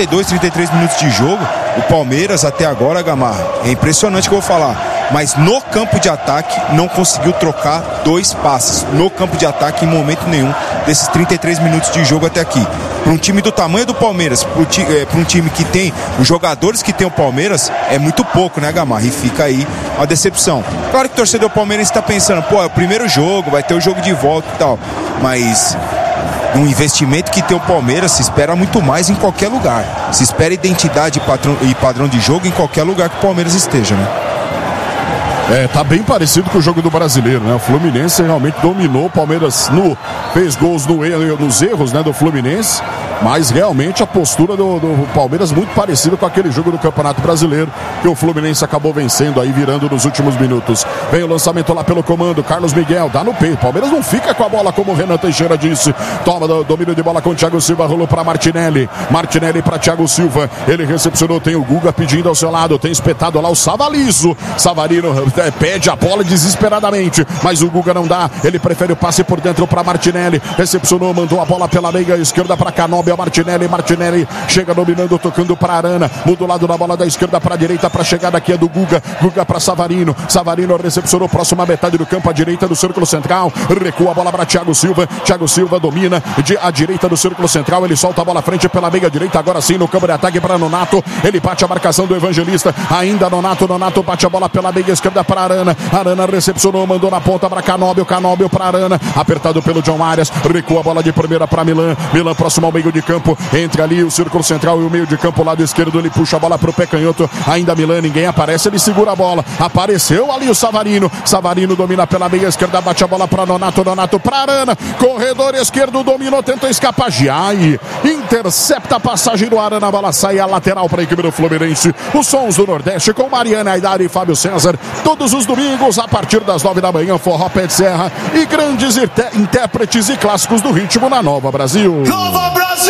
de jogo, o Palmeiras até agora, Gamarra, é impressionante o que eu vou falar, mas no campo de ataque não conseguiu trocar 2 passes no campo de ataque em momento nenhum desses 33 minutos de jogo até aqui. Para um time do tamanho do Palmeiras, para um time que tem os jogadores que tem o Palmeiras, é muito pouco, né, Gamarra? E fica aí uma decepção. Claro que o torcedor palmeirense está pensando, é o primeiro jogo, vai ter o jogo de volta e tal, mas um investimento que tem o Palmeiras se espera muito mais em qualquer lugar. Se espera identidade e padrão de jogo em qualquer lugar que o Palmeiras esteja, né? Tá bem parecido com o jogo do Brasileiro, né? O Fluminense realmente dominou, o Palmeiras fez gols nos erros, né, do Fluminense, mas realmente a postura do Palmeiras muito parecida com aquele jogo do Campeonato Brasileiro, que o Fluminense acabou vencendo aí, virando nos últimos minutos. Vem o lançamento lá pelo comando, Carlos Miguel, dá no peito, Palmeiras não fica com a bola como o Renan Teixeira disse, toma domínio de bola com o Thiago Silva, rolou para Martinelli para Thiago Silva, ele recepcionou, tem o Guga pedindo ao seu lado, tem espetado lá o Savalizo, Savarino pede a bola desesperadamente, mas o Guga não dá, ele prefere o passe por dentro para Martinelli, recepcionou, mandou a bola pela meia esquerda para Canóbio, Martinelli chega dominando, tocando para Arana, muda o lado da bola da esquerda para a direita, para a chegada aqui é do Guga para Savarino recepcionou, próxima metade do campo, à direita do círculo central, recua a bola para Thiago Silva domina à direita do círculo central, ele solta a bola à frente pela meia direita, agora sim no campo de ataque para Nonato, ele bate a marcação do Evangelista, ainda Nonato bate a bola pela meia esquerda para Arana recepcionou, mandou na ponta para Canóbio para Arana, apertado pelo John Arias, recua a bola de primeira para Milan próximo ao meio de campo, entre ali o círculo central e o meio de campo, lado esquerdo, ele puxa a bola pro pé canhoto, ainda Milan, ninguém aparece, ele segura a bola, apareceu ali o Savarino domina pela meia esquerda, bate a bola para Nonato para Arana, corredor esquerdo, dominou, tentou escapar, Giai intercepta a passagem do Arana, a bola sai a lateral para a equipe do Fluminense. Os sons do Nordeste com Mariana Aidar e Fábio César, todos os domingos a partir das 9 da manhã, forró pé de serra e grandes intérpretes e clássicos do ritmo na Nova Brasil. Nova Brasil!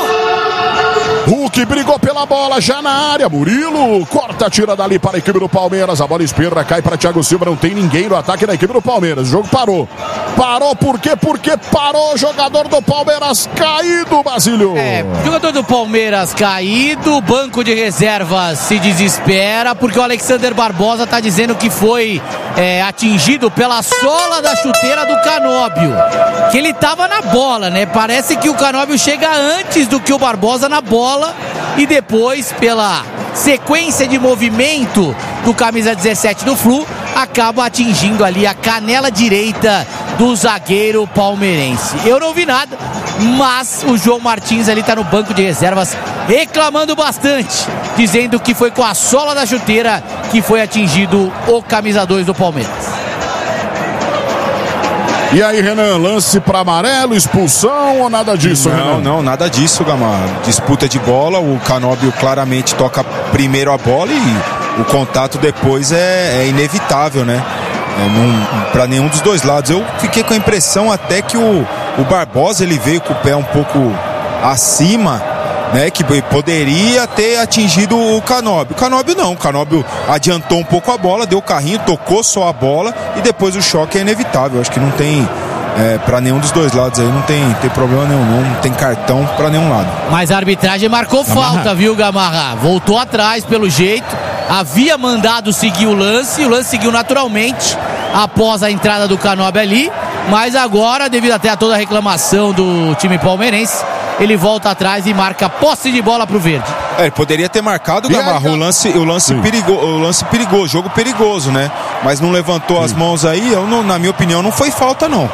Hulk brigou pela bola já na área, Murilo corta, tira dali para a equipe do Palmeiras, a bola espirra, cai para Thiago Silva, não tem ninguém no ataque da equipe do Palmeiras, o jogo parou por quê? Porque parou o jogador do Palmeiras caído, Basílio. Jogador do Palmeiras caído, banco de reservas se desespera, porque o Alexander Barbosa tá dizendo que foi atingido pela sola da chuteira do Canóbio, que ele tava na bola, né? Parece que o Canóbio chega antes do que o Barbosa na bola, e depois, pela sequência de movimento do camisa 17 do Flu, acaba atingindo ali a canela direita do zagueiro palmeirense. Eu não vi nada, mas o João Martins ali tá no banco de reservas reclamando bastante, dizendo que foi com a sola da chuteira que foi atingido o camisa 2 do Palmeiras. E aí, Renan, lance para amarelo, expulsão ou nada disso, Renan? Não, nada disso, Gamarra. Disputa de bola, o Canóbio claramente toca primeiro a bola e o contato depois é inevitável, né? Para nenhum dos dois lados. Eu fiquei com a impressão até que o Barbosa ele veio com o pé um pouco acima, né, que poderia ter atingido o Canóbio. O Canóbio adiantou um pouco a bola, deu o carrinho, tocou só a bola e depois o choque é inevitável. Acho que não tem para nenhum dos dois lados aí, não tem problema nenhum, não tem cartão para nenhum lado. Mas a arbitragem marcou falta, viu, Gamarra? Voltou atrás pelo jeito, havia mandado seguir o lance seguiu naturalmente após a entrada do Canóbio ali, mas agora, devido até a toda a reclamação do time palmeirense, ele volta atrás e marca posse de bola pro verde. Ele poderia ter marcado, Gamarra, o lance perigoso, jogo perigoso, né? Mas não levantou as mãos aí, na minha opinião, não foi falta, não.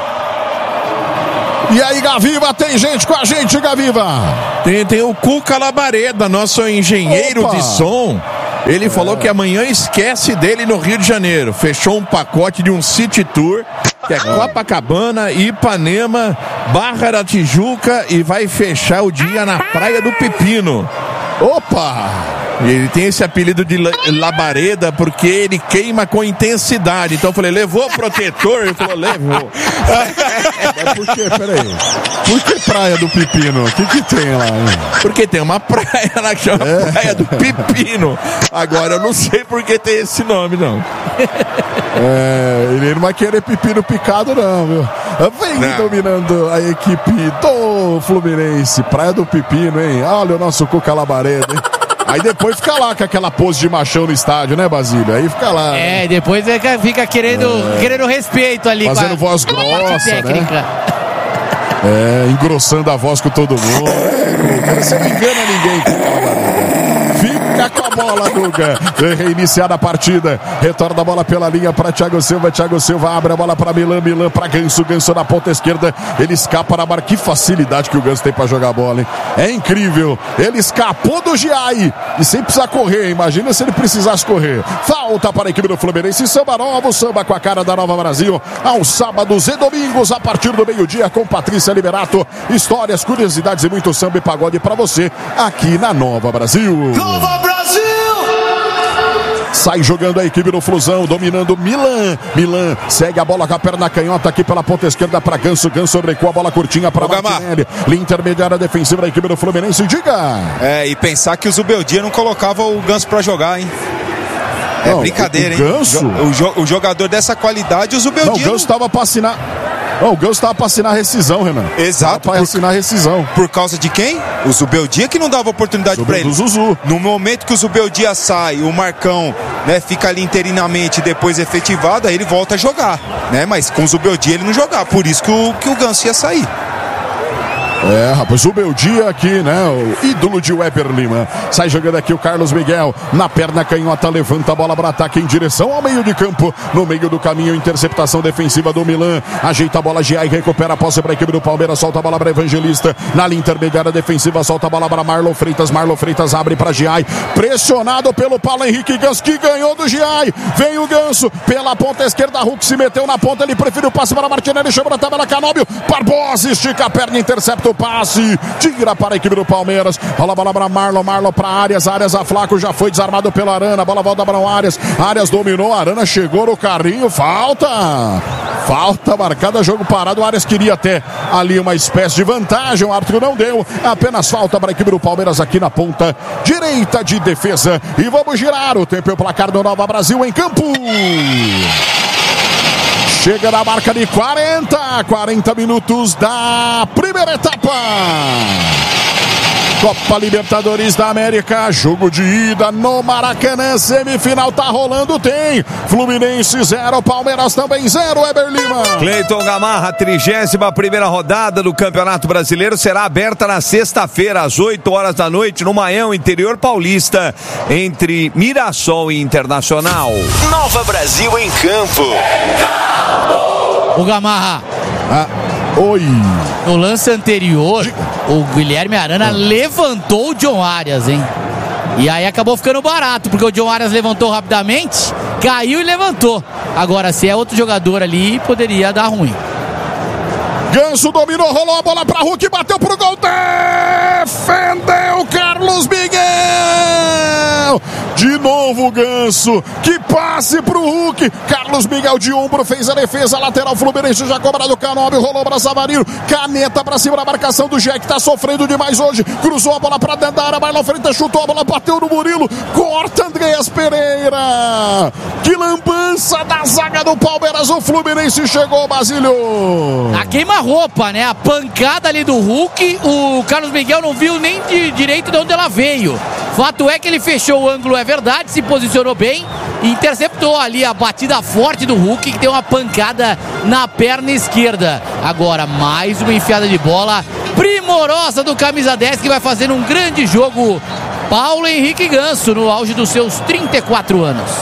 E aí, Gaviva, tem gente com a gente, Gaviva? Tem o Cuca Labareda, nosso engenheiro de som. Ele falou que amanhã esquece dele no Rio de Janeiro. Fechou um pacote de um City Tour, que é Copacabana, Ipanema, Barra da Tijuca, e vai fechar o dia na Praia do Pepino. Opa! E ele tem esse apelido de Labareda porque ele queima com intensidade. Então eu falei, levou protetor? Ele falou, levou. Mas por quê? Peraí. Por que Praia do Pepino? O que tem lá? Hein? Porque tem uma praia lá que chama Praia do Pepino. Agora eu não sei por que tem esse nome, não. Ele não vai querer pepino picado, não, viu? Vem dominando a equipe do Fluminense. Praia do Pepino, hein? Olha o nosso Cuca Labareda, hein? Aí depois fica lá com aquela pose de machão no estádio, né, Basílio? Aí fica lá. Depois fica querendo respeito ali. Fazendo voz grossa, né? Engrossando a voz com todo mundo. Você não engana ninguém, fica com a bola, Guga. Reiniciada a partida. Retorna a bola pela linha para Thiago Silva. Thiago Silva abre a bola para Milan para Ganso. Ganso na ponta esquerda. Ele escapa na barra. Que facilidade que o Ganso tem para jogar a bola, hein? É incrível. Ele escapou do Giai e sem precisar correr. Imagina se ele precisasse correr. Falta para a equipe do Fluminense. Samba novo, samba com a cara da Nova Brasil. Aos sábados e domingos, a partir do meio-dia, com Patrícia Liberato. Histórias, curiosidades e muito samba e pagode para você aqui na Nova Brasil. Nova Brasil! Sai jogando a equipe do Flusão, dominando Milan. Milan segue a bola com a perna canhota aqui pela ponta esquerda para Ganso. Ganso recua a bola curtinha para Martinelli. Linha intermediária defensiva da equipe do Fluminense. Diga! E pensar que o Zubeldia não colocava o Ganso para jogar, hein? Brincadeira, hein? Ganso? O jogador dessa qualidade, o Zubeldia. O Ganso estava para assinar. O Ganso estava para assinar a rescisão, Renan. Exato. Para assinar a rescisão. Por causa de quem? O Zubeldia, que não dava oportunidade para ele. Do Zuzu. No momento que o Zubeldia sai, o Marcão, né, fica ali interinamente, depois efetivado, aí ele volta a jogar, né? Mas com o Zubeldia ele não jogava. Por isso que o Ganso ia sair. Rapaz, o Beldia aqui, né? O ídolo de Weber Lima. Sai jogando aqui o Carlos Miguel. Na perna canhota, levanta a bola para ataque em direção ao meio de campo. No meio do caminho, interceptação defensiva do Milan. Ajeita a bola, Giai recupera a posse para a equipe do Palmeiras. Solta a bola para Evangelista. Na linha intermediária defensiva, solta a bola para Marlon Freitas. Marlon Freitas abre para Giai. Pressionado pelo Paulo Henrique Ganso, que ganhou do Giai. Vem o Ganso pela ponta esquerda. Hulk se meteu na ponta. Ele preferiu o passe para Martinelli. Chama na tabela Canóbio. Barbosa estica a perna, intercepta o passe, tira para a equipe do Palmeiras. Rola a bola para Marlon para Arias a Flaco já foi desarmado pelo Arana, a bola volta para o Arias dominou, Arana chegou no carrinho, falta marcada, jogo parado. O Arias queria até ali uma espécie de vantagem, o árbitro não deu, apenas falta para a equipe do Palmeiras aqui na ponta direita de defesa. E vamos girar o tempo e o placar do Nova Brasil em campo. Chega na marca de 40 minutos da primeira etapa. Copa Libertadores da América, jogo de ida no Maracanã, semifinal tá rolando, tem Fluminense 0, Palmeiras também 0, Weber Lima. Cleiton Gamarra, 31ª rodada do Campeonato Brasileiro será aberta na sexta-feira, às 8 horas da noite, no Maranhão, interior paulista, entre Mirassol e Internacional. Nova Brasil em campo. O Gamarra. Oi. No lance anterior, o Guilherme Arana levantou o John Arias, hein? E aí acabou ficando barato, porque o John Arias levantou rapidamente, caiu e levantou. Agora, se é outro jogador ali, poderia dar ruim. Ganso dominou, rolou a bola pra Hulk, bateu pro gol, defendeu Carlos Miguel. De novo o Ganso, que passe pro Hulk. Carlos Miguel de ombro fez a defesa, lateral Fluminense já cobrado, Canóbio rolou pra Savarino, caneta pra cima da marcação do Jack, tá sofrendo demais hoje, cruzou a bola pra dentro da área, vai na frente, chutou a bola, bateu no Murilo, corta Andreas Pereira. Que lambança da zaga do Palmeiras, o Fluminense chegou, Basílio. A queima-roupa, né? A pancada ali do Hulk, o Carlos Miguel não viu nem de direito de onde ela veio. Fato é que ele fechou o ângulo, é verdade, se posicionou bem e interceptou ali a batida forte do Hulk, que deu uma pancada na perna esquerda. Agora, mais uma enfiada de bola primorosa do camisa 10, que vai fazer um grande jogo. Paulo Henrique Ganso, no auge dos seus 34 anos.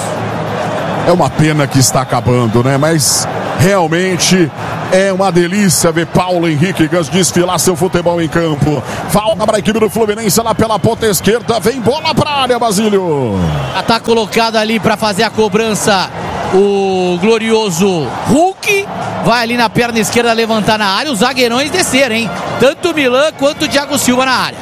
É uma pena que está acabando, né? Mas realmente é uma delícia ver Paulo Henrique Ganso desfilar seu futebol em campo. Falta para a equipe do Fluminense lá pela ponta esquerda. Vem bola para a área, Basílio. Já está colocado ali para fazer a cobrança o glorioso Hulk. Vai ali na perna esquerda levantar na área. Os zagueirões desceram, hein? Tanto o Milan quanto o Thiago Silva na área.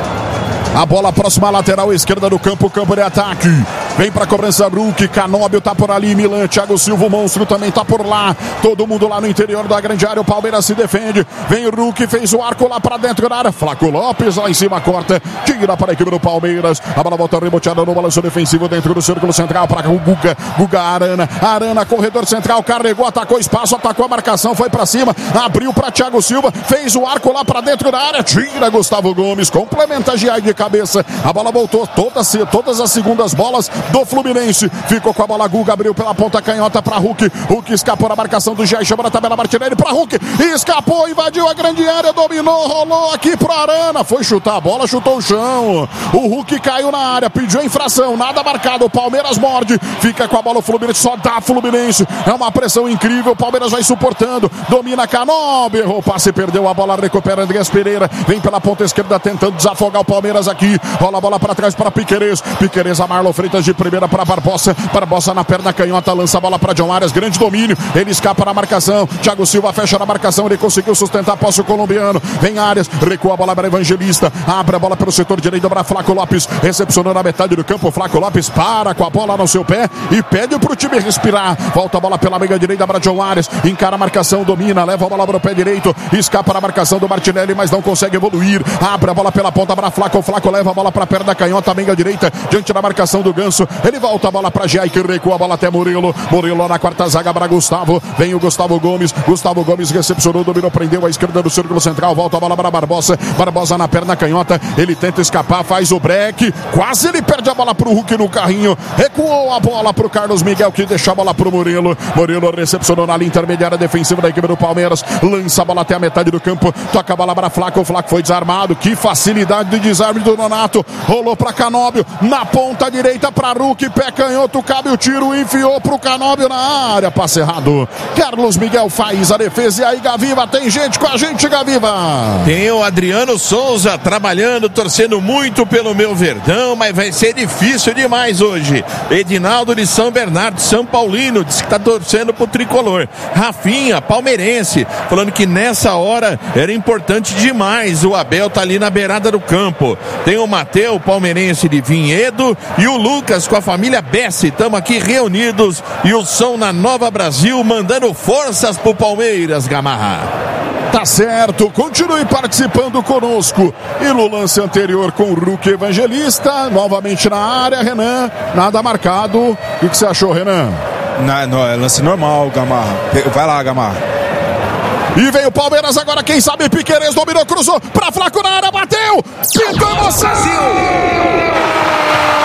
A bola próxima à lateral esquerda do campo, campo de ataque. Vem pra cobrança Hulk, Canóbio tá por ali, Milan, Thiago Silva, o monstro também tá por lá. Todo mundo lá no interior da grande área, o Palmeiras se defende. Vem o Hulk, fez o arco lá pra dentro da área. Flaco Lopes lá em cima, corta, tira para a equipe do Palmeiras. A bola volta reboteada no balanço defensivo dentro do círculo central para o Guga Arana, corredor central, carregou, atacou espaço, atacou a marcação, foi pra cima, abriu pra Thiago Silva, fez o arco lá pra dentro da área, tira Gustavo Gomes, complementa Giai de cabeça. A bola voltou, todas as segundas bolas do Fluminense. Ficou com a bola, Guga abriu pela ponta canhota para Hulk. Hulk escapou na marcação do Jair, chama na tabela Martinelli para Hulk. Escapou, invadiu a grande área, dominou, rolou aqui pro Arana. Foi chutar a bola, chutou o chão. O Hulk caiu na área, pediu a infração, nada marcado. O Palmeiras morde, fica com a bola o Fluminense, só dá Fluminense. É uma pressão incrível, o Palmeiras vai suportando. Domina Canóbio, errou o passe, perdeu a bola, recupera Andreas Pereira. Vem pela ponta esquerda tentando desafogar o Palmeiras aqui. Rola a bola para trás para Piquerez. Piquerez a Marlon Freitas de primeira para Barbosa. Barbosa na perna canhota, lança a bola para John Arias. Grande domínio. Ele escapa na marcação. Thiago Silva fecha na marcação. Ele conseguiu sustentar a posse o colombiano. Vem Arias. Recua a bola para Evangelista. Abre a bola pelo setor direito para Flaco Lopes. Recepcionou na metade do campo. Flaco Lopes para com a bola no seu pé e pede para o time respirar. Volta a bola pela meia direita para John Arias. Encara a marcação, domina. Leva a bola para o pé direito. Escapa na marcação do Martinelli, mas não consegue evoluir. Abre a bola pela ponta para Flaco. Flaco leva a bola para a perna canhota, meia direita, diante da marcação do Ganso. Ele volta a bola para Giai, que recua a bola até Murilo. Murilo na quarta zaga para Gustavo. Vem o Gustavo Gomes. Gustavo Gomes recepcionou, dominou, prendeu a esquerda do círculo central. Volta a bola para Barbosa. Barbosa na perna canhota. Ele tenta escapar, faz o break. Quase ele perde a bola pro Hulk no carrinho. Recuou a bola pro Carlos Miguel, que deixa a bola pro Murilo. Murilo recepcionou na linha intermediária defensiva da equipe do Palmeiras. Lança a bola até a metade do campo. Toca a bola para Flaco. O Flaco foi desarmado. Que facilidade de desarme do Nonato. Rolou para Canóbio, na ponta direita para Hulk, pé canhoto, cabe o tiro, enfiou pro Canóbio na área, passe errado. Carlos Miguel faz a defesa. E aí, Gaviva, tem gente com a gente, Gaviva. Tem o Adriano Souza trabalhando, torcendo muito pelo meu Verdão, mas vai ser difícil demais hoje. Edinaldo de São Bernardo, São Paulino, diz que tá torcendo pro tricolor. Rafinha, palmeirense, falando que nessa hora era importante demais. O Abel tá ali na beirada do campo. Tem o Mateu, palmeirense de Vinhedo, e o Lucas com a família Bessi. Estamos aqui reunidos e o som na Nova Brasil mandando forças pro Palmeiras, Gamarra. Tá certo, continue participando conosco. E no lance anterior com o Hulk Evangelista, novamente na área, Renan, nada marcado. O que você achou, Renan? Não, é lance normal, Gamarra. Vai lá, Gamarra. E veio o Palmeiras agora, quem sabe Piquerez dominou, cruzou pra Flaco na área, bateu! Pintou emoção!